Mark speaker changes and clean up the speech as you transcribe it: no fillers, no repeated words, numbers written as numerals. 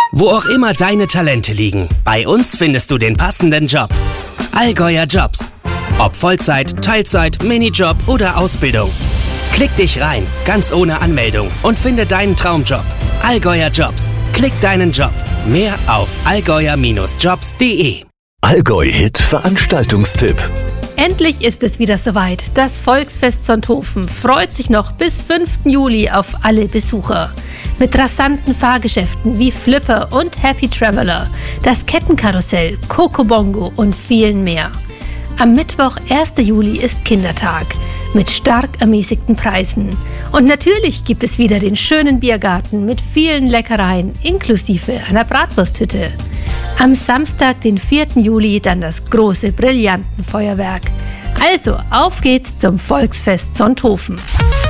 Speaker 1: Wo auch immer deine Talente liegen, bei uns findest du den passenden Job. Allgäuer Jobs. Ob Vollzeit, Teilzeit, Minijob oder Ausbildung. Klick dich rein, ganz ohne Anmeldung und finde deinen Traumjob. Allgäuer Jobs. Klick deinen Job. Mehr auf allgäuer-jobs.de.
Speaker 2: Allgäu-Hit Veranstaltungstipp.
Speaker 3: Endlich ist es wieder soweit. Das Volksfest Sonthofen freut sich noch bis 5. Juli auf alle Besucher. Mit rasanten Fahrgeschäften wie Flipper und Happy Traveler, das Kettenkarussell, Kokobongo und vielen mehr. Am Mittwoch, 1. Juli, ist Kindertag mit stark ermäßigten Preisen. Und natürlich gibt es wieder den schönen Biergarten mit vielen Leckereien inklusive einer Bratwursthütte. Am Samstag, den 4. Juli, dann das große Brillantenfeuerwerk. Also, auf geht's zum Volksfest Sonthofen.